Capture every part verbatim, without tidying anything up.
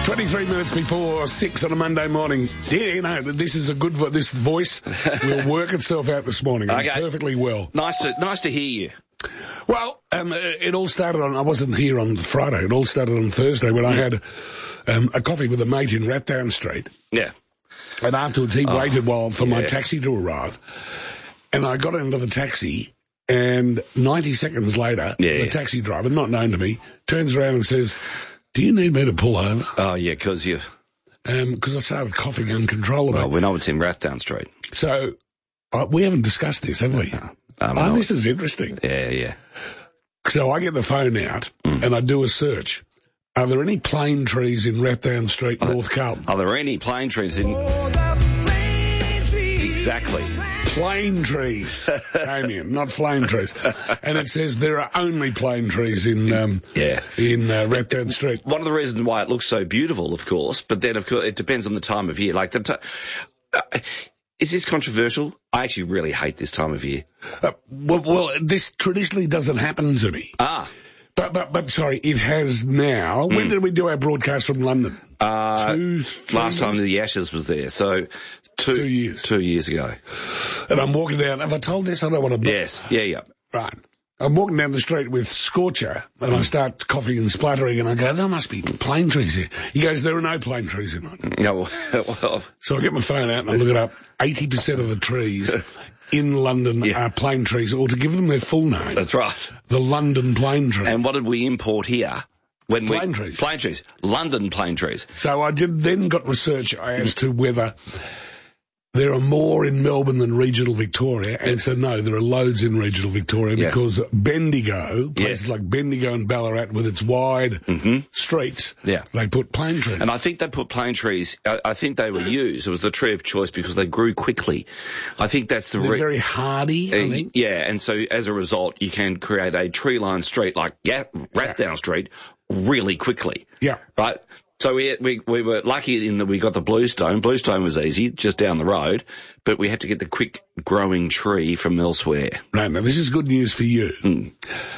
twenty-three minutes before six on a Monday morning. Yeah, you know, this is a good vo- this voice will work itself out this morning. Okay. Perfectly well. Nice to nice to hear you. Well, um, it all started on, I wasn't here on Friday, it all started on Thursday when I had um, a coffee with a mate in Rathdown Street. Yeah. And afterwards he Oh, waited while for my yeah. taxi to arrive. And I got into the taxi, and ninety seconds later, Yeah, the yeah. taxi driver, not known to me, turns around and says, "Do you need me to pull over?" Oh, yeah, because you... Because I started coughing uncontrollably. Well, we know it's in Rathdown Street. So, uh, we haven't discussed this, have we? Um, Oh, no, this is interesting. Yeah, yeah. So I get the phone out Mm. and I do a search. Are there any plane trees in Rathdown Street, North Carlton? Are there any plane trees in... Exactly. Plane trees, Damien, not flame trees. And it says there are only plane trees in um, Yeah. in uh, Rathdown Street. One of the reasons why it looks so beautiful, of course, but then, of course, it depends on the time of year. Like, the t- uh, is this controversial? I actually really hate this time of year. Uh, well, well, this traditionally doesn't happen to me. Ah. But, but, but, sorry, it has now. When did we do our broadcast from London? Uh, Two, three last time months? the Ashes was there, so two, Two years. Two years ago. And I'm walking down. Have I told this? I don't want to... Yes, yeah, yeah. Right. I'm walking down the street with Scorcher, and I start coughing and spluttering, and I go, there must be plane trees here. He goes, there are no plane trees in it. No, well, So I get my phone out and I look it up. eighty percent of the trees in London Yeah. are plane trees, or to give them their full name, that's right. the London plane tree. And what did we import here? When Plane we, trees. Plane trees. London plane trees. So I did then got research as to whether there are more in Melbourne than regional Victoria, and so no, there are loads in regional Victoria Yeah. because Bendigo, places Yeah. like Bendigo and Ballarat with its wide Mhm. streets, Yeah. they put plane trees. And I think they put plane trees, I, I think they were used. It was the tree of choice because they grew quickly. I think that's the... They're re- very hardy, I Uh, think. yeah, and so as a result, you can create a tree-lined street like yeah, Rathdown Street really quickly. Yeah. Right? So we, we we were lucky in that we got the Bluestone. Bluestone was easy, just down the road, but we had to get the quick-growing tree from elsewhere. Right, now this is good news for you. Mm.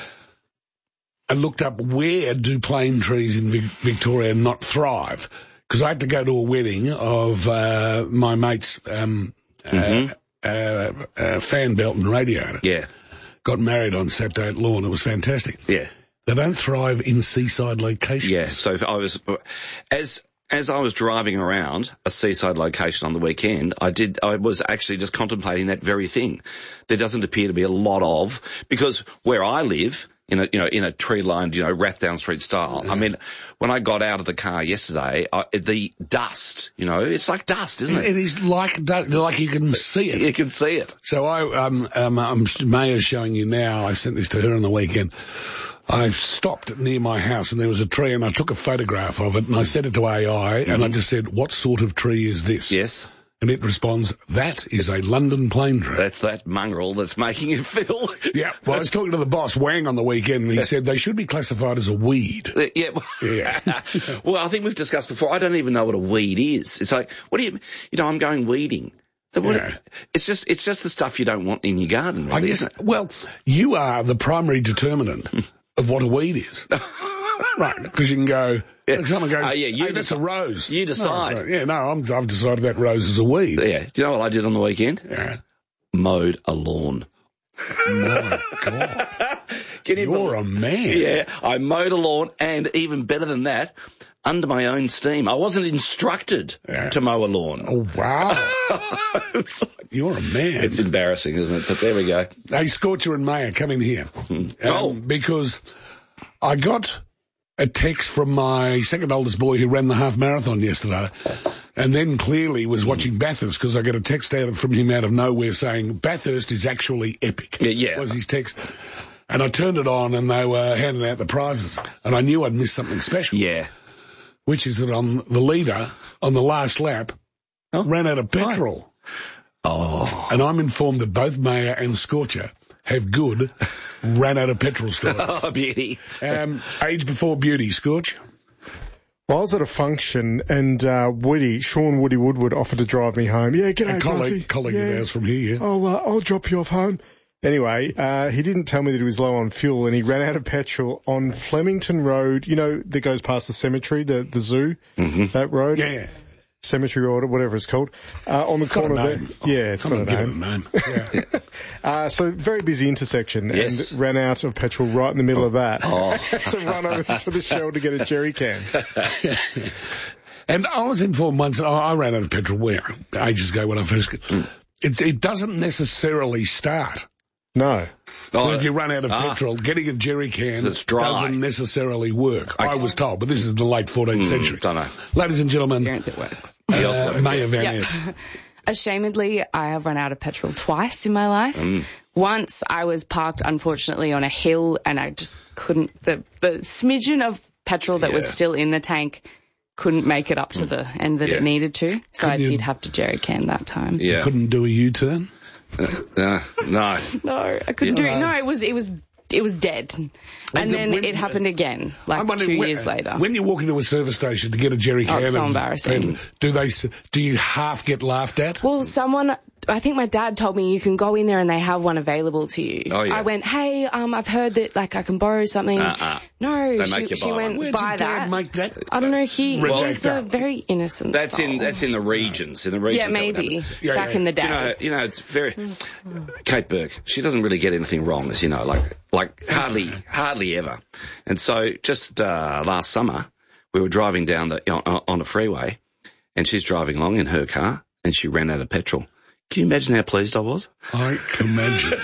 I looked up where do plane trees in Vic- Victoria not thrive, because I had to go to a wedding of uh, my mate's um, Mhm. uh, uh, uh, fan belt and radiator. Yeah, Got married on Saturday at Lawn. It was fantastic. yeah. They don't thrive in seaside locations. Yeah, so if I was, as as I was driving around a seaside location on the weekend, I did, I was actually just contemplating that very thing. There doesn't appear to be a lot of, because where I live, in a, you know, in a tree-lined, you know, Rathdown Street style, I mean, when I got out of the car yesterday, I, the dust, you know, it's like dust, isn't it? It is like like you can see it. You can see it. So I, um, um, um, Maya's showing you now. I sent this to her on the weekend. I stopped near my house and there was a tree and I took a photograph of it and I sent it to A I and I just said, what sort of tree is this? Yes. And it responds, that is a London plane tree. That's that mongrel that's making it feel. Yeah. Well, I was talking to the boss, Wang, on the weekend, and he said they should be classified as a weed. Yeah. Well, Yeah. well, I think we've discussed before. I don't even know what a weed is. It's like, what do you, you know, I'm going weeding. So what, Yeah. It's just, it's just the stuff you don't want in your garden, really, I guess, isn't it? well, you are the primary determinant of what a weed is. Right, because you can go, Yeah. like someone goes, Oh, yeah, you hey, that's a decide. rose. You No, decide. sorry. yeah, no, I'm, I've decided that rose is a weed. Yeah. Do you know what I did on the weekend? Yeah. Mowed a lawn. My God. Can you You're a man. Yeah, I mowed a lawn, and even better than that, under my own steam. I wasn't instructed Yeah. to mow a lawn. Oh, wow. it's, You're a man. it's embarrassing, isn't it? But there we go. Hey, Scorcher and Maya, come in here. Um, Oh. Because I got a text from my second oldest boy who ran the half marathon yesterday and then clearly was watching Bathurst because I got a text out from him out of nowhere saying Bathurst is actually epic. Yeah, yeah. Was his text. And I turned it on and they were handing out the prizes and I knew I'd missed something special. Yeah. Which is that on the leader, on the last lap, Oh. ran out of petrol. Oh. And I'm informed that both Maya and Scorcher have good ran out of petrol stories. Oh, beauty. Um, age before beauty, Scorch. Well, I was at a function and uh, Woody, Sean Woody Woodward offered to drive me home. Yeah, g'day, A colleague, Bossy. colleague yeah. of ours from here, yeah. I'll, uh, I'll drop you off home. Anyway, uh, he didn't tell me that he was low on fuel, and he ran out of petrol on Flemington Road, you know, that goes past the cemetery, the, the zoo, mm-hmm. that road. Yeah. Cemetery Road, whatever it's called. Uh, on the It's corner got a there. name. Yeah, it's got a Someone give name. it a name. Yeah. Uh, so very busy intersection, Yes. and ran out of petrol right in the middle of that. Oh. Had to run over to the Shell to get a jerry can. And I was informed once, I I ran out of petrol where, ages ago when I first, Mm. it, it doesn't necessarily start. No. Oh, But if you run out of ah. petrol, getting a jerry can It's dry. doesn't necessarily work. I was told, but this is the late fourteenth Mm, century. don't know. Ladies and gentlemen, Experience it works. uh, Maya Van Yeah. Ness. Ashamedly, I have run out of petrol twice in my life. Mm. Once I was parked, unfortunately, on a hill, and I just couldn't, the, the smidgen of petrol that was Yeah. still in the tank couldn't make it up to the end that Yeah. it needed to. So Couldn't I you- did have to jerry can that time. Yeah. Couldn't do a U-turn. Uh, no. No, I couldn't Yeah. do it. No, it was, it was, it was dead. And the- then when- it happened again, I'm like wondering two when- years later. When you walk into a service station to get a jerry Oh, can, it's so of- embarrassing. and do they? s- Do you half get laughed at? Well, someone, I think my dad told me you can go in there and they have one available to you. Oh, yeah. I went, hey, um, I've heard that, like, I can borrow something. Uh-uh. No, They she, make you she buy went, one. Where'd buy your that. dad make that? I don't know, he, Well, he's a very innocent That's soul. in that's in the regions. In the regions. Yeah, that would maybe. happen. Yeah, Back yeah. in the Do day. You know, you know, it's very. Kate Burke, she doesn't really get anything wrong, as you know, like like hardly hardly ever. And so just uh, last summer, we were driving down the on, on a freeway, and she's driving along in her car, and she ran out of petrol. Can you imagine how pleased I was? I can imagine.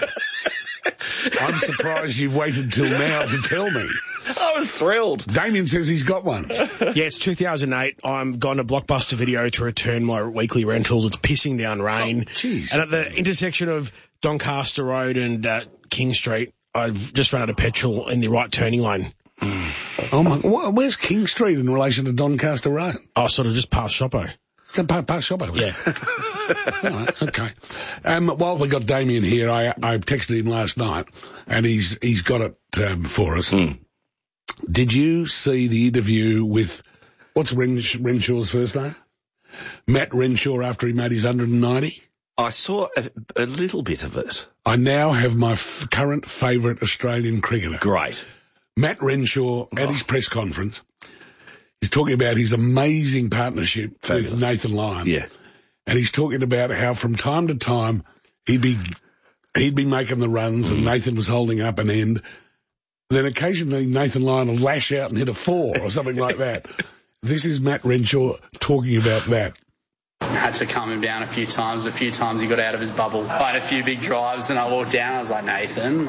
I'm surprised you've waited till now to tell me. I was thrilled. Damien says he's got one. Yeah, it's two thousand eight. I'm gone to Blockbuster Video to return my weekly rentals. It's pissing down rain. Oh, jeez. And at the intersection of Doncaster Road and uh, King Street, I've just run out of petrol in the right turning lane. Oh my! wh- Where's King Street in relation to Doncaster Road? I was sort of just past Shoppo. Is that pa- past Shoppo? Yeah. All right, okay. Um, while we got Damien here, I, I texted him last night, and he's he's got it um, for us. Mm. Did you see the interview with what's Rensh- Renshaw's first name? Matt Renshaw after he made his one hundred ninety. I saw a, a little bit of it. I now have my f- current favourite Australian cricketer. Great. Matt Renshaw at his press conference. He's talking about his amazing partnership Fabulous. with Nathan Lyon. Yeah. And he's talking about how from time to time he'd be he'd be making the runs and Nathan was holding up an end. Then occasionally Nathan Lyon will lash out and hit a four or something like that. This is Matt Renshaw talking about that. Had to calm him down a few times. A few times he got out of his bubble. I had a few big drives and I walked down. I was like, Nathan.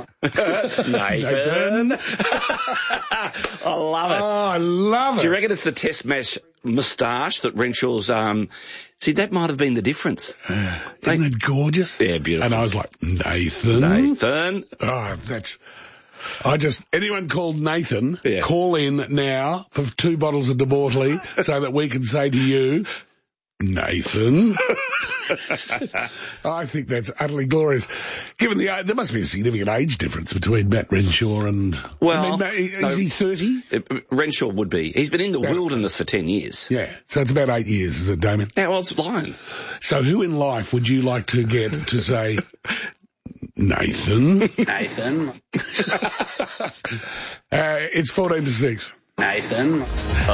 Nathan. I love it. Oh, I love it. Do you reckon it's the test match moustache that Renshaw's, um, see, that might have been the difference. Isn't it gorgeous? Yeah, beautiful. And I was like, Nathan. Nathan. Oh, that's... I just... Anyone called Nathan, Yeah. call in now for two bottles of DeBortley so that we can say to you, Nathan. I think that's utterly glorious. Given the... There must be a significant age difference between Matt Renshaw and... Well, I mean, Ma- is no. he thirty? Uh, Renshaw would be. He's been in the wilderness for ten years. Yeah. So it's about eight years, is it, Damien? How old's Lion? So who in life would you like to get to say... Nathan? Nathan. Uh, it's fourteen to six. Nathan.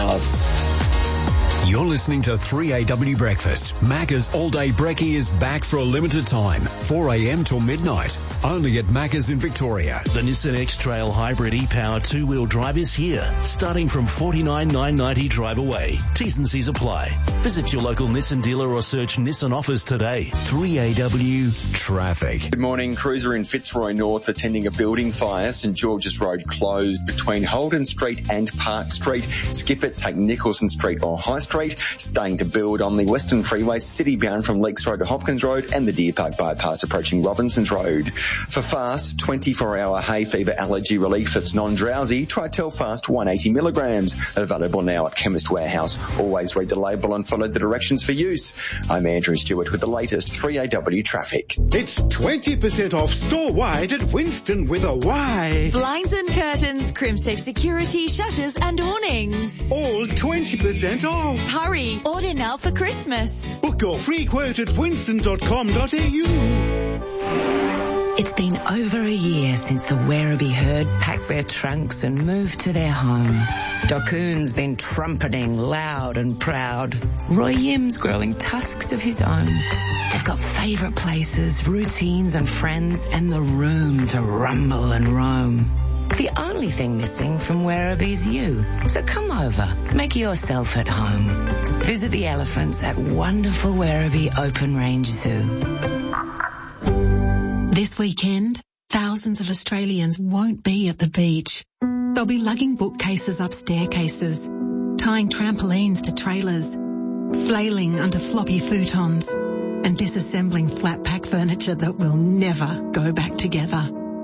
You're listening to three A W Breakfast. Macca's All Day Brekkie is back for a limited time, four a.m. till midnight, only at Macca's in Victoria. The Nissan X-Trail Hybrid e-Power two-wheel drive is here, starting from forty-nine thousand nine hundred ninety dollars drive away. T's and C's apply. Visit your local Nissan dealer or search Nissan offers today. three A W Traffic. Good morning. Cruiser in Fitzroy North attending a building fire. St George's Road closed between Holden Street and Park Street. Skip it, take Nicholson Street or High Street. Staying to build on the Western Freeway, city-bound from Leeks Road to Hopkins Road and the Deer Park bypass approaching Robinsons Road. For fast, twenty-four hour hay fever allergy relief that's non-drowsy, try Telfast one hundred eighty milligrams. Available now at Chemist Warehouse. Always read the label and follow the directions for use. I'm Andrew Stewart with the latest three A W traffic. It's twenty percent off store-wide at Winston with a Y. Blinds and curtains, Crimsafe security, shutters and awnings. All twenty percent off. Hurry, order now for Christmas. Book your free quote at winston dot com dot a u. It's been over a year since the Werribee herd packed their trunks and moved to their home. Dockoon's been trumpeting loud and proud. Roy Yim's growing tusks of his own. They've got favourite places, routines and friends, and the room to rumble and roam. The only thing missing from Werribee's you. So come over, make yourself at home. Visit the elephants at wonderful Werribee Open Range Zoo. This weekend, thousands of Australians won't be at the beach. They'll be lugging bookcases up staircases, tying trampolines to trailers, flailing under floppy futons, and disassembling flat pack furniture that will never go back together.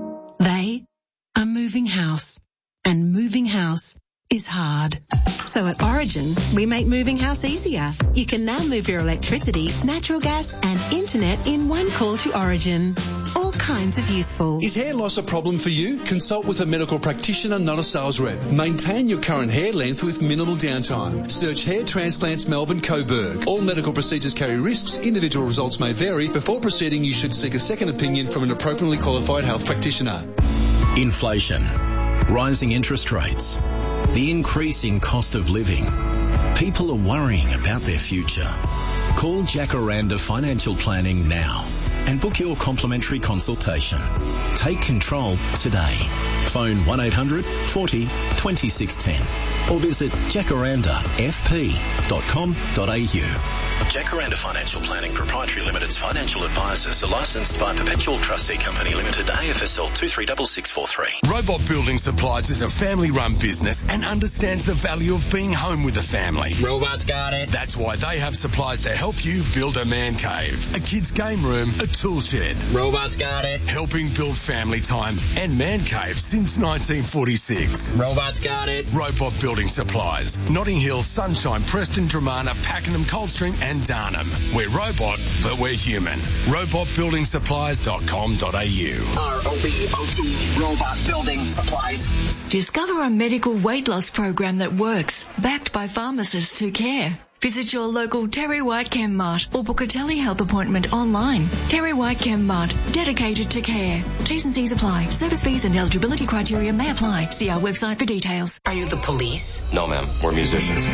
They are moving house, and moving house is hard. So at Origin, we make moving house easier. You can now move your electricity, natural gas and internet in one call to Origin. All kinds of useful. Is hair loss a problem for you? Consult with a medical practitioner, not a sales rep. Maintain your current hair length with minimal downtime. Search Hair Transplants Melbourne Coburg. All medical procedures carry risks. Individual results may vary. Before proceeding, you should seek a second opinion from an appropriately qualified health practitioner. Inflation, rising interest rates, the increasing cost of living. People are worrying about their future. Call Jacaranda Financial Planning now and book your complimentary consultation. Take control today. Phone one eight hundred forty twenty-six ten or visit jacaranda f p dot com dot a u. Jacaranda Financial Planning Proprietary Limited's financial advisors are licensed by Perpetual Trustee Company Limited, A F S L two three six six four three. Robot Building Supplies is a family-run business and understands the value of being home with the family. Robots got it. That's why they have supplies to help you build a man cave, a kid's game room, a tool shed. Robots got it. Helping build family time and man caves since nineteen forty-six. Robots got it. Robot Building Supplies. Notting Hill, Sunshine, Preston, Dramana, Pakenham, Coldstream and Darnham. We're robot, but we're human. robot building supplies dot com dot a u. R O B O T, Robot Building Supplies. Discover a medical weight loss program that works, backed by pharmacists who care. Visit your local Terry White Chem Mart or book a telehealth appointment online. Terry White Chem Mart, dedicated to care. T's and C's apply. Service fees and eligibility criteria may apply. See our website for details. Are you the police? No, ma'am. We're musicians.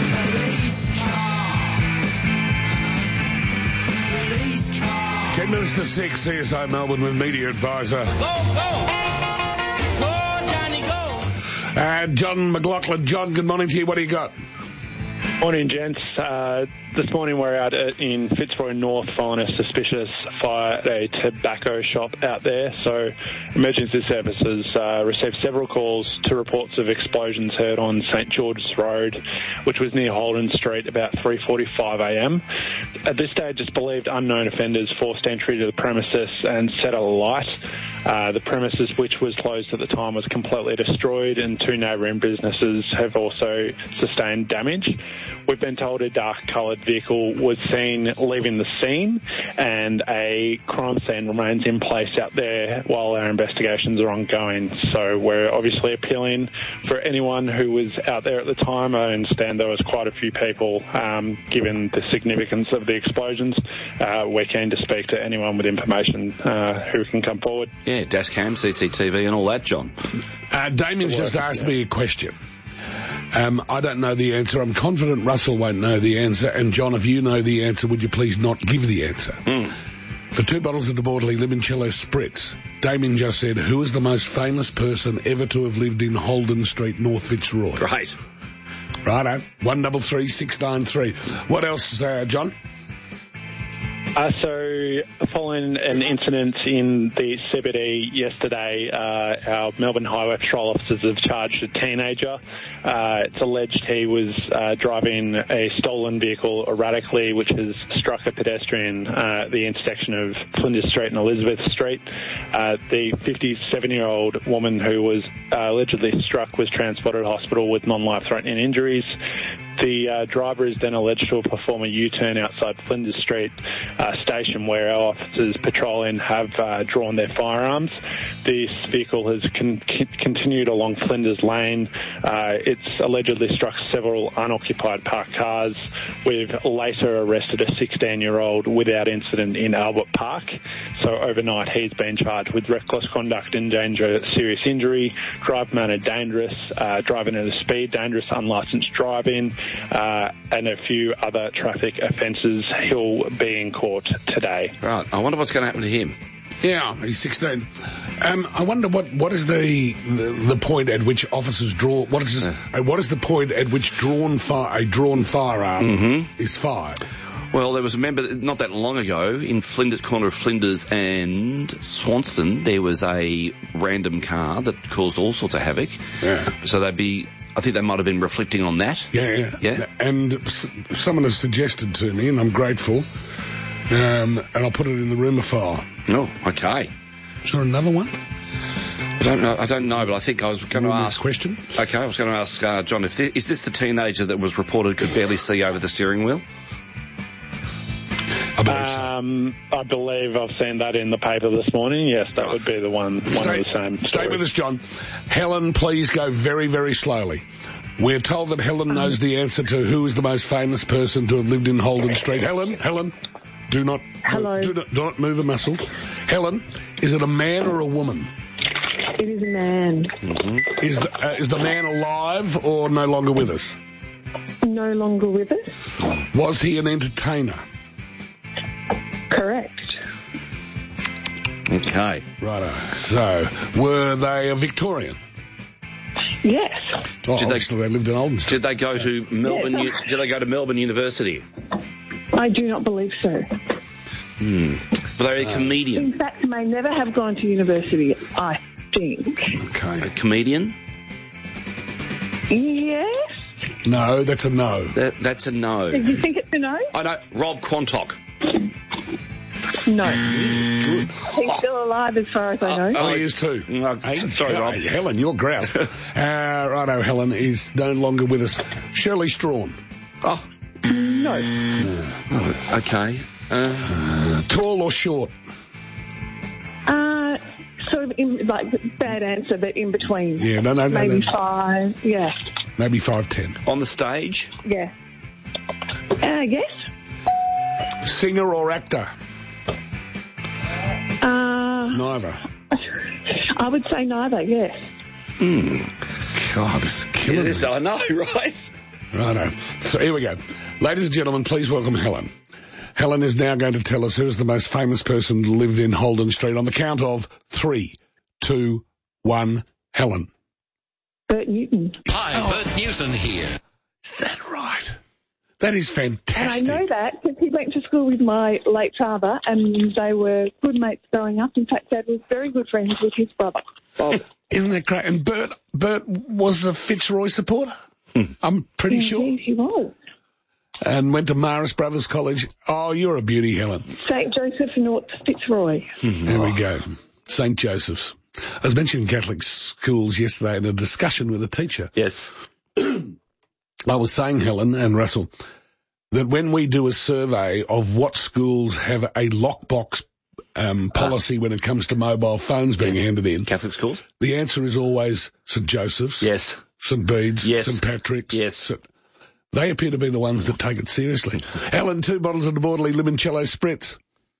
Ten minutes to six, C S I Melbourne with media advisor. Go, go! Go, Johnny, go! Uh, John McLaughlin. John, good morning to you. What do you got? Morning, gents. Uh, this morning we're out at, in Fitzroy North following a suspicious fire at a tobacco shop out there. So emergency services uh, received several calls to reports of explosions heard on St George's Road, which was near Holden Street, about three forty-five a m. At this stage, it's believed unknown offenders forced entry to the premises and set alight. Uh, the premises, which was closed at the time, was completely destroyed, and two neighbouring businesses have also sustained damage. We've been told a dark-coloured vehicle was seen leaving the scene, and a crime scene remains in place out there while our investigations are ongoing. So we're obviously appealing for anyone who was out there at the time. I understand there was quite a few people, um, given the significance of the explosions. Uh, we're keen to speak to anyone with information uh, who can come forward. Yeah, dash cam, C C T V and all that, John. Uh, Damien's just asked yeah. me a question. Um, I don't know the answer. I'm confident Russell won't know the answer. And John, if you know the answer, would you please not give the answer? Mm. For two bottles of the Bordeley Limoncello Spritz, Damien just said, who is the most famous person ever to have lived in Holden Street, North Fitzroy? Great. Righto. One double three six nine three. What else, uh, John? Uh, so, following an incident in the C B D yesterday, uh, our Melbourne Highway Patrol officers have charged a teenager. Uh, it's alleged he was uh, driving a stolen vehicle erratically, which has struck a pedestrian uh, at the intersection of Flinders Street and Elizabeth Street. Uh, the fifty-seven-year-old woman who was uh, allegedly struck was transported to hospital with non-life-threatening injuries. The uh, driver is then alleged to perform a U-turn outside Flinders Street uh, station where our officers patrolling have uh, drawn their firearms. This vehicle has con- continued along Flinders Lane. Uh, it's allegedly struck several unoccupied parked cars. We've later arrested a sixteen-year-old without incident in Albert Park. So overnight he's been charged with reckless conduct, endanger serious injury, drive manner dangerous, uh, driving at a speed, dangerous unlicensed driving, uh, and a few other traffic offences. He'll be in court today. Right. I wonder what's going to happen to him. Yeah, he's sixteen. Um, I wonder what, what is the, the the point at which officers draw. What is this, uh, what is the point at which drawn fire, a drawn firearm mm-hmm. is fired? Well, there was a member not that long ago in Flinders, corner of Flinders and Swanston. There was a random car that caused all sorts of havoc. Yeah. So they'd be. I think they might have been reflecting on that. Yeah, yeah. Yeah. And s- someone has suggested to me, and I'm grateful. Um, and I'll put it in the rumour file. Oh, okay. Is there another one? I don't know. I don't know, but I think I was going to ask. Question. Okay, I was going to ask uh, John. If this, is this the teenager that was reported could barely see over the steering wheel? I believe so. Um, I believe I've seen that in the paper this morning. Yes, that would be the one. One Stay, of the same. Stay stories. with us, John. Helen, please go very, very slowly. We're told that Helen knows the answer to who is the most famous person to have lived in Holden Street. Helen, Helen. Do not, Hello. Do not, do not move a muscle. Helen, is it a man or a woman? It is a man. Mm-hmm. Is the, uh, is the man alive or no longer with us? No longer with us. Was he an entertainer? Correct. Okay. Righto. So, were they a Victorian? Yes. Oh, Did they- obviously they lived in Holden Street. Did they go to Melbourne? Yes. U- did they go to Melbourne University? I do not believe so. Hmm. Were they a comedian? In fact, may never have gone to university, I think. Okay. A comedian? Yes? No, that's a no. That, that's a no. Do you think it's a no? I know. Rob Quantock. No. He's still alive as far as I know. Oh, he is too. Oh, Hey, sorry, Rob. hey, Helen, you're grouse. uh, righto, Helen is no longer with us. Shirley Strawn. Oh. No. Oh, okay. Uh, Uh, tall or short? Uh, sort of in, like, bad answer, but in between. Yeah, no, no, no. Maybe no. five, yeah. Maybe five ten. on the stage? Yeah. Uh, yes? Singer or actor? Uh, Neither. I would say neither, yes. Hmm. God, this is killing Yes, me. I know, right? Righto. So here we go. Ladies and gentlemen, please welcome Helen. Helen is now going to tell us who is the most famous person who lived in Holden Street on the count of three, two, one. Helen. Bert Newton. Hi, Bert Newton here. Is that right? That is And I fantastic. know that because he went to school with my late father and they were good mates growing up. In fact, Dad was very good friends with his brother, Bob. Isn't that great? And Bert, Bert was a Fitzroy supporter, I'm pretty sure. Indeed he was. And went to Marist Brothers College. Oh, you're a beauty, Helen. Saint Joseph North Fitzroy. There we go. Saint Joseph's. I was mentioning Catholic schools yesterday in a discussion with a teacher. Yes. I was saying, Helen and Russell, that when we do a survey of what schools have a lockbox um, policy when it comes to mobile phones being handed in, Catholic schools? the answer is always St Joseph's, Yes. St Bede's, Yes. St Patrick's. Yes. St- They appear to be the ones that take it seriously. Helen, two bottles of the Borderly Limoncello Spritz.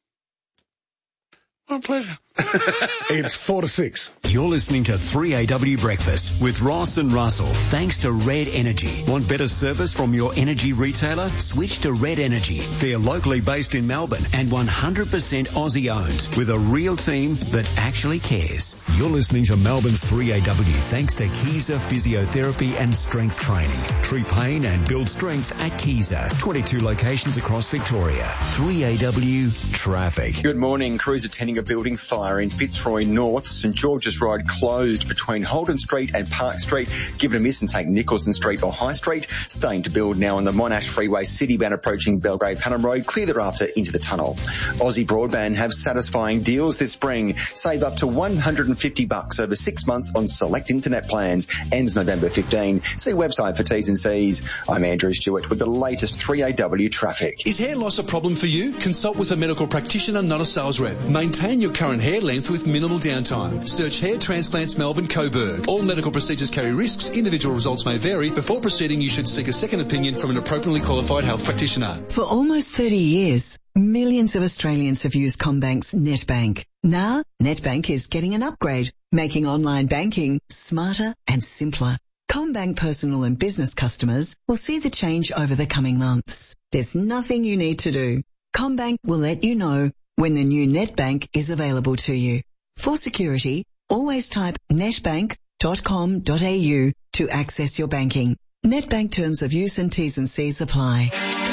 My pleasure. It's four to six. You're listening to three A W Breakfast with Ross and Russell. Thanks to Red Energy. Want better service from your energy retailer? Switch to Red Energy. They're locally based in Melbourne and one hundred percent Aussie owned with a real team that actually cares. You're listening to Melbourne's three A W thanks to Keyser Physiotherapy and Strength Training. Treat pain and build strength at Keyser. twenty-two locations across Victoria. three A W Traffic. Good morning. Crews attending attending a building fire in Fitzroy North. St George's Road closed between Holden Street and Park Street. Give it a miss and take Nicholson Street or High Street. Staying to build now on the Monash Freeway Citybound approaching Belgrave Panham Road. Clear thereafter into the tunnel. Aussie Broadband have satisfying deals this spring. Save up to one hundred fifty bucks over six months on select internet plans. Ends November fifteenth. See website for T's and C's. I'm Andrew Stewart with the latest three A W traffic. Is hair loss a problem for you? Consult with a medical practitioner, not a sales rep. Maintain your current hair length with minimal downtime. Search Hair Transplants Melbourne Coburg. All medical procedures carry risks. Individual results may vary. Before proceeding, you should seek a second opinion from an appropriately qualified health practitioner. For almost thirty years, millions of Australians have used CommBank's NetBank. Now, NetBank is getting an upgrade, making online banking smarter and simpler. CommBank personal and business customers will see the change over the coming months. There's nothing you need to do. CommBank will let you know when the new NetBank is available to you. For security, always type netbank dot com dot a u to access your banking. NetBank terms of use and T's and C's apply.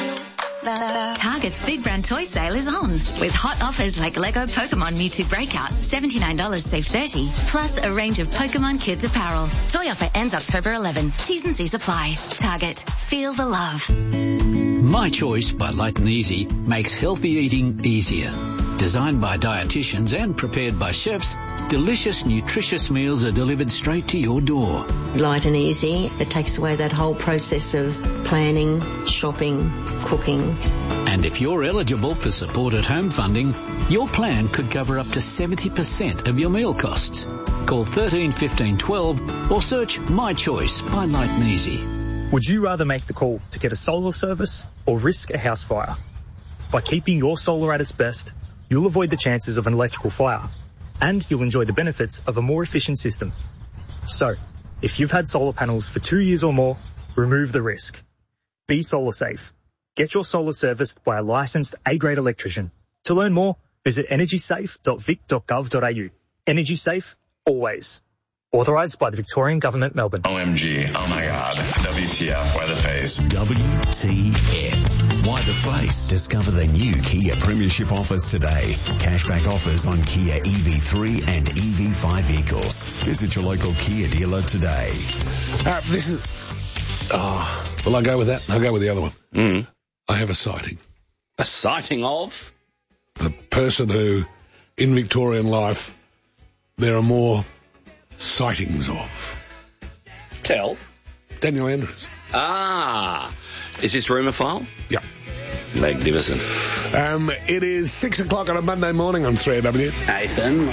Target's Big Brand Toy Sale is on, with hot offers like Lego Pokemon Mewtwo Breakout, seventy-nine dollars save thirty dollars, plus a range of Pokemon Kids apparel. Toy offer ends October eleventh. T's and C's apply. Target. Feel the love. My Choice by Light and Easy makes healthy eating easier. Designed by dietitians and prepared by chefs, delicious, nutritious meals are delivered straight to your door. Light and easy. It takes away that whole process of planning, shopping, cooking. And if you're eligible for supported home funding, your plan could cover up to seventy percent of your meal costs. Call thirteen fifteen twelve or search My Choice by Light and Easy. Would you rather make the call to get a solar service or risk a house fire? By keeping your solar at its best, you'll avoid the chances of an electrical fire, and you'll enjoy the benefits of a more efficient system. So, if you've had solar panels for two years or more, remove the risk. Be solar safe. Get your solar serviced by a licensed A-grade electrician. To learn more, visit energy safe dot vic dot gov dot a u. Energy Safe, always. Authorised by the Victorian Government, Melbourne. O M G, oh my God, W T F, why the face? W T F. Why the face? Discover the new Kia Premiership offers today. Cashback offers on Kia E V three and E V five vehicles. Visit your local Kia dealer today. Uh, this is... Oh, will I go with that? I'll go with the other one. Mm. I have a sighting. A sighting of? The person who, in Victorian life, there are more sightings of. Tell. Daniel Andrews. Ah. Is this rumour file? Yeah. Magnificent. Um, it is six o'clock on a Monday morning on three A W. Nathan.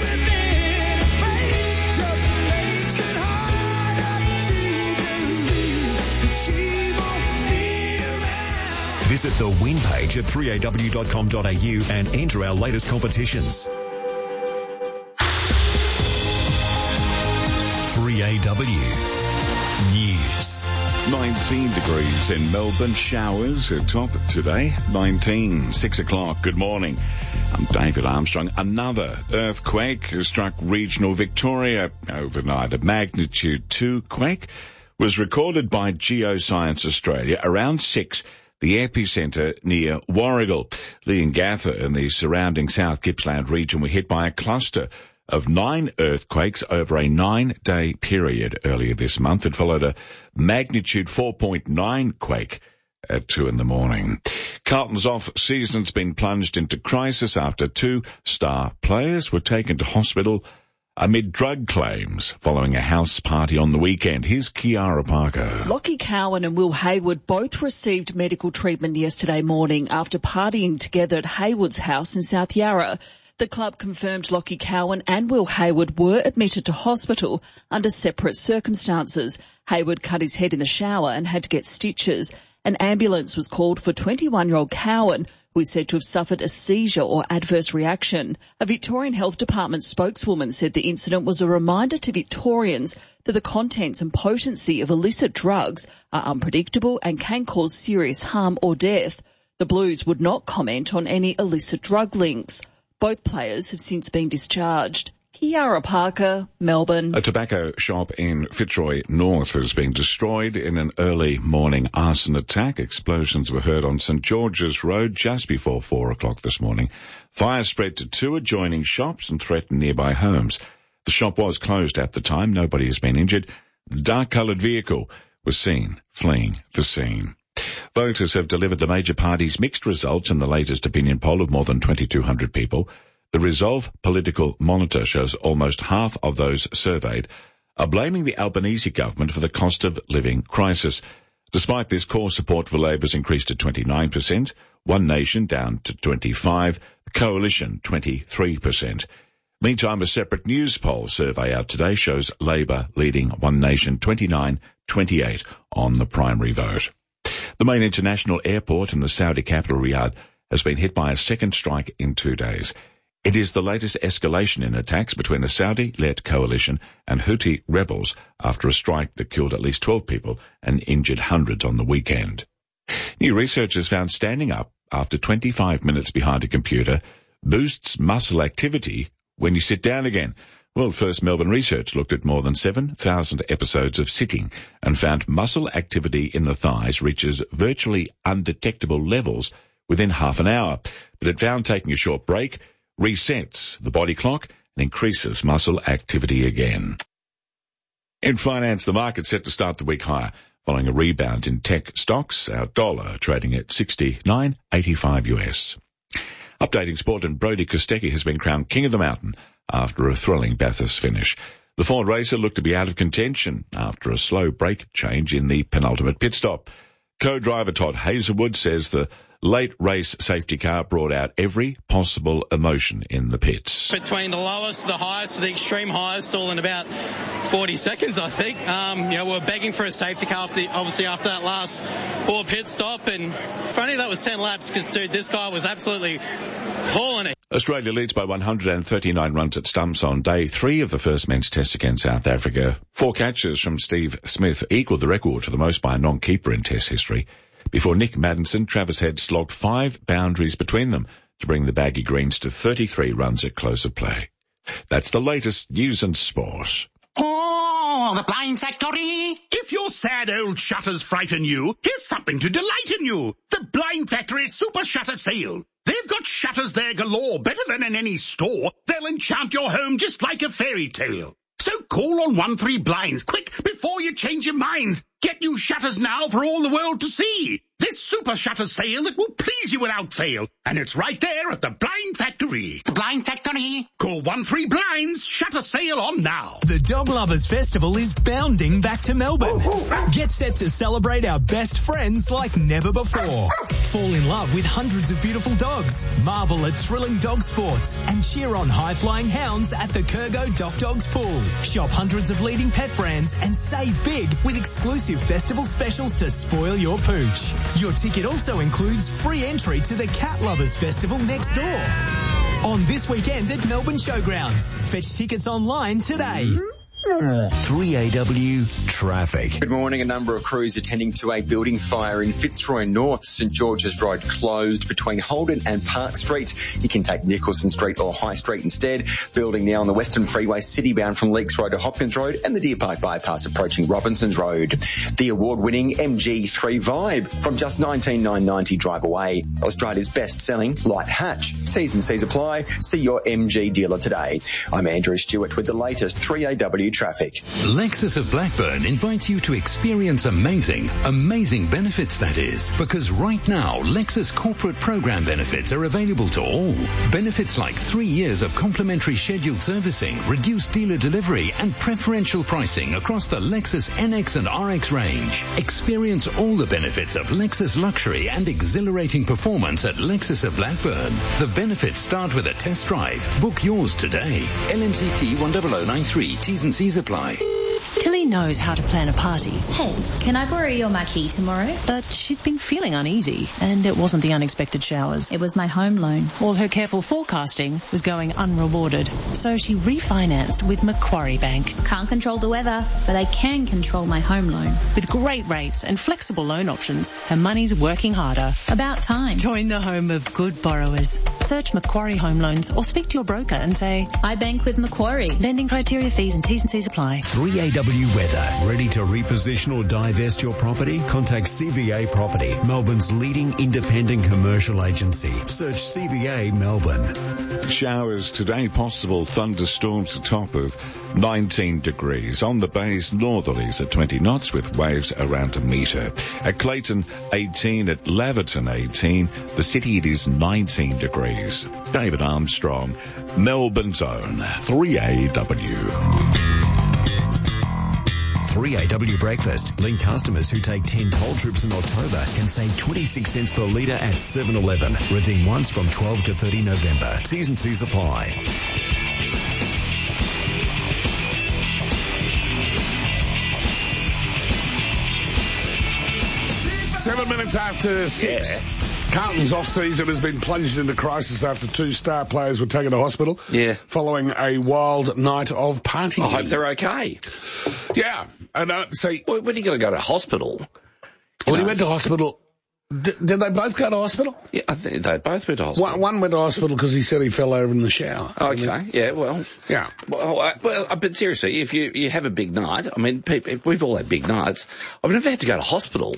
Visit the win page at three A W dot com dot a u and enter our latest competitions. three A W News. nineteen degrees in Melbourne. Showers at top today. nineteen. Six o'clock. Good morning. I'm David Armstrong. Another earthquake has struck regional Victoria overnight. A magnitude two quake was recorded by Geoscience Australia around six. The epicentre near Warragul. Leongatha and the surrounding South Gippsland region were hit by a cluster of nine earthquakes over a nine-day period earlier this month. It followed a magnitude four point nine quake at two in the morning. Carlton's off-season's been plunged into crisis after two star players were taken to hospital amid drug claims following a house party on the weekend. Here's Kiara Parker. Lockie Cowan and Will Hayward both received medical treatment yesterday morning after partying together at Hayward's house in South Yarra. The club confirmed Lockie Cowan and Will Hayward were admitted to hospital under separate circumstances. Hayward cut his head in the shower and had to get stitches. An ambulance was called for twenty-one-year-old Cowan, who is said to have suffered a seizure or adverse reaction. A Victorian Health Department spokeswoman said the incident was a reminder to Victorians that the contents and potency of illicit drugs are unpredictable and can cause serious harm or death. The Blues would not comment on any illicit drug links. Both players have since been discharged. Kiara Parker, Melbourne. A tobacco shop in Fitzroy North has been destroyed in an early morning arson attack. Explosions were heard on St George's Road just before four o'clock this morning. Fire spread to two adjoining shops and threatened nearby homes. The shop was closed at the time. Nobody has been injured. A dark-coloured vehicle was seen fleeing the scene. Voters have delivered the major parties' mixed results in the latest opinion poll of more than twenty-two hundred people. The Resolve Political Monitor shows almost half of those surveyed are blaming the Albanese government for the cost of living crisis. Despite this, core support for Labor has increased to twenty-nine percent, One Nation down to twenty-five percent, the Coalition twenty-three percent. Meantime, a separate news poll survey out today shows Labor leading One Nation twenty-nine twenty-eight on the primary vote. The main international airport in the Saudi capital Riyadh has been hit by a second strike in two days. It is the latest escalation in attacks between a Saudi-led coalition and Houthi rebels after a strike that killed at least twelve people and injured hundreds on the weekend. New research has found standing up after twenty-five minutes behind a computer boosts muscle activity when you sit down again. World First Melbourne research looked at more than seven thousand episodes of sitting and found muscle activity in the thighs reaches virtually undetectable levels within half an hour. But it found taking a short break resets the body clock and increases muscle activity again. In finance, the market set to start the week higher following a rebound in tech stocks. Our dollar trading at sixty-nine eighty-five U S. Updating sport, and Brody Kostecki has been crowned King of the Mountain after a thrilling Bathurst finish. The Ford racer looked to be out of contention after a slow brake change in the penultimate pit stop. Co-driver Todd Hazelwood says the late race safety car brought out every possible emotion in the pits. Between the lowest, the highest, the extreme highest, all in about forty seconds, I think. Um, you know, we're begging for a safety car, after, obviously, after that last poor pit stop. And if only that was ten laps, because, dude, this guy was absolutely hauling it. Australia leads by one hundred thirty-nine runs at stumps on day three of the first men's test against South Africa. Four catches from Steve Smith equalled the record for the most by a non-keeper in test history. Before Nick Maddinson, Travis Head slogged five boundaries between them to bring the Baggy Greens to thirty-three runs at close of play. That's the latest news and sport. Oh, the Blind Factory! If your sad old shutters frighten you, here's something to delight in you. The Blind Factory Super Shutter Sale. They've got shutters there galore, better than in any store. They'll enchant your home just like a fairy tale. So call on one three Blinds, quick, before you change your minds. Get new shutters now for all the world to see. This super shutter sale that will please you without fail. And it's right there at the Blind Factory. The Blind Factory. Call one three Blinds, shutter sale on now. The Dog Lovers Festival is bounding back to Melbourne. Get set to celebrate our best friends like never before. Fall in love with hundreds of beautiful dogs. Marvel at thrilling dog sports and cheer on high-flying hounds at the Kurgo Doc Dogs Pool. Shop hundreds of leading pet brands and save big with exclusive festival specials to spoil your pooch. Your ticket also includes free entry to the Cat Lovers Festival next door. On this weekend at Melbourne Showgrounds. Fetch tickets online today. three A W traffic. Good morning. A number of crews attending to a building fire in Fitzroy North. St George's Road closed between Holden and Park Street. You can take Nicholson Street or High Street instead. Building now on the Western Freeway, city-bound from Leaks Road to Hopkins Road, and the Deer Park bypass approaching Robinson's Road. The award-winning M G three Vibe from just nineteen thousand nine hundred ninety drive away. Australia's best-selling light hatch. T's and C's apply. See your M G dealer today. I'm Andrew Stewart with the latest three A W traffic. Lexus of Blackburn invites you to experience amazing, amazing benefits, that is. Because right now, Lexus corporate program benefits are available to all. Benefits like three years of complimentary scheduled servicing, reduced dealer delivery, and preferential pricing across the Lexus N X and R X range. Experience all the benefits of Lexus luxury and exhilarating performance at Lexus of Blackburn. The benefits start with a test drive. Book yours today. L M C T one zero zero nine three. T's and C's apply. Talina knows how to plan a party. Hey, can I borrow your marquee tomorrow? But she'd been feeling uneasy, and it wasn't the unexpected showers. It was my home loan. All her careful forecasting was going unrewarded, so she refinanced with Macquarie Bank. Can't control the weather, but I can control my home loan. With great rates and flexible loan options, her money's working harder. About time. Join the home of good borrowers. Search Macquarie Home Loans or speak to your broker and say, I bank with Macquarie. Lending criteria, fees and T's and C's apply. three A W Weather. Ready to reposition or divest your property? Contact C B A Property, Melbourne's leading independent commercial agency. Search C B A Melbourne. Showers today, possible thunderstorms, a top of nineteen degrees. On the bays, northerlies at twenty knots with waves around a metre. At Clayton, eighteen. At Laverton, eighteen. The city, it is nineteen degrees. David Armstrong, Melbourne's own three A W. three A W Breakfast. Link customers who take ten toll trips in October can save twenty-six cents per litre at seven eleven. Redeem once from twelve to thirty November. T's and C's apply. Seven minutes after six. Yeah. Carlton's off-season has been plunged into crisis after two star players were taken to hospital. Yeah. Following a wild night of partying. I hope they're okay. Yeah. And uh, see, well, when are you going to go to hospital? When he went to hospital, did, did they both go to hospital? Yeah, I think they both went to hospital. One, one went to hospital because he said he fell over in the shower. Okay. Then, yeah. Well. Yeah. Well, uh, well, but seriously, if you you have a big night, I mean, people, we've all had big nights. I've never had to go to hospital.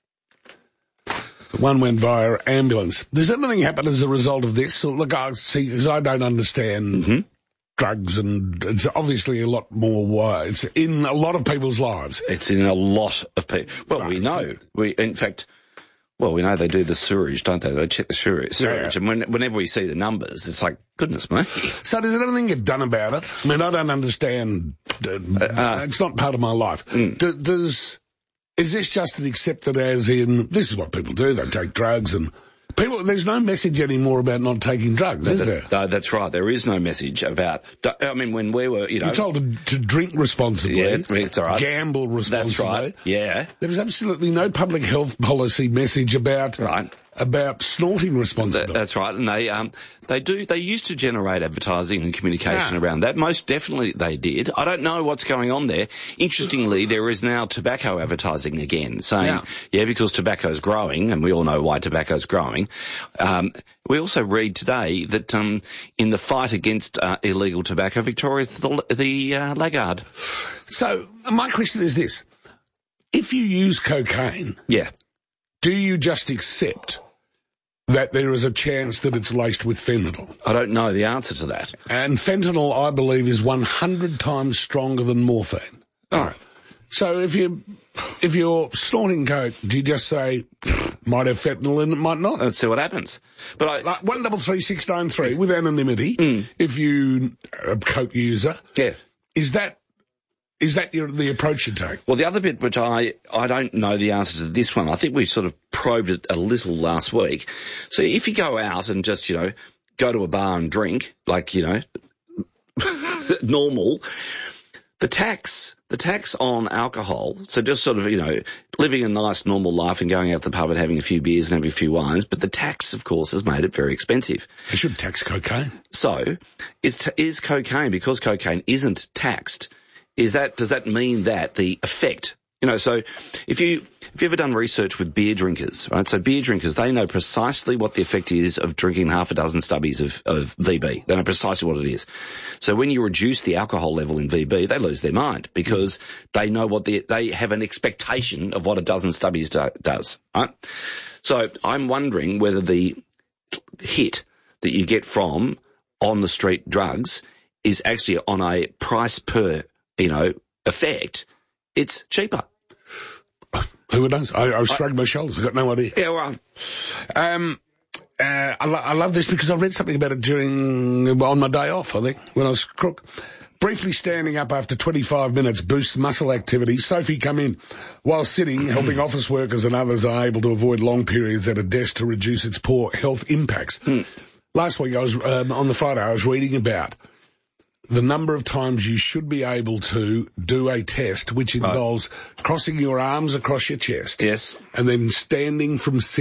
One went via ambulance. Does anything happen as a result of this? Look, I see, because I don't understand mm-hmm. drugs, and it's obviously a lot more. Uh, it's in a lot of people's lives. It's in a lot of people. Well, right. we know. We, in fact, well, we know they do the sewerage, don't they? They check the sewerage, yeah. and when, whenever we see the numbers, it's like, goodness me. So does anything get done about it? I mean, I don't understand. Uh, uh, it's not part of my life. Mm. Do, does Is this just accepted as in, this is what people do, they take drugs and people, there's no message anymore about not taking drugs, is there? No, that's right. There is no message about, I mean, when we were, you know. You're told to, to drink responsibly. Yeah, that's all right. Gamble responsibly. That's right, yeah. There was absolutely no public health policy message about. Right. About snorting responsibly. That's right, and they um they do they used to generate advertising and communication yeah. around that. Most definitely they did. I don't know what's going on there. Interestingly, there is now tobacco advertising again, saying yeah, yeah because tobacco's growing, and we all know why tobacco's growing. Um, we also read today that um in the fight against uh, illegal tobacco, Victoria's the the uh, laggard. So my question is this: if you use cocaine, yeah, do you just accept that there is a chance that it's laced with fentanyl? I don't know the answer to that. And fentanyl, I believe, is one hundred times stronger than morphine. All right. So if you if you're snorting coke, do you just say might have fentanyl in it, might not? Let's see what happens. But I, like one double three six nine three with anonymity. Mm. If you are a coke user, yeah, is that is that your, the approach you take? Well, the other bit, which I I don't know the answer to this one. I think we sort of probed it a little last week. So if you go out and just you know go to a bar and drink like you know normal. The tax, the tax on alcohol, so just sort of, you know, living a nice normal life and going out to the pub and having a few beers and having a few wines, but the tax, of course, has made it very expensive. They should tax cocaine. So, is, t- is cocaine, because cocaine isn't taxed, is that, does that mean that the effect, you know, so if you, if you've ever done research with beer drinkers, right, so beer drinkers, they know precisely what the effect is of drinking half a dozen stubbies of, of V B. They know precisely what it is. So when you reduce the alcohol level in V B, they lose their mind because they know what the, they have an expectation of what a dozen stubbies do, does, right? So I'm wondering whether the hit that you get from on the street drugs is actually on a price per, you know, effect, it's cheaper. Who knows? I, I was shrugging my shoulders. I've got no idea. Yeah, well. Um, uh, I, lo- I love this because I read something about it during, on my day off, I think, when I was crook. Briefly standing up after twenty-five minutes boosts muscle activity. Sophie come in while sitting, helping office workers and others are able to avoid long periods at a desk to reduce its poor health impacts. Hmm. Last week I was, um, on the Friday, I was reading about the number of times you should be able to do a test which involves right. crossing your arms across your chest. Yes. And then standing from